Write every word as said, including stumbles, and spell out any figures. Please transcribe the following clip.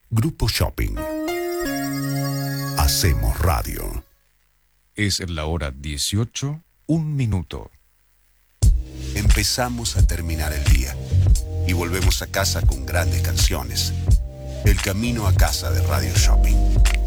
Grupo Shopping. Hacemos radio. Es la hora dieciocho, un minuto. Empezamos a terminar el día y volvemos a casa con grandes canciones. El camino a casa de Radio Shopping.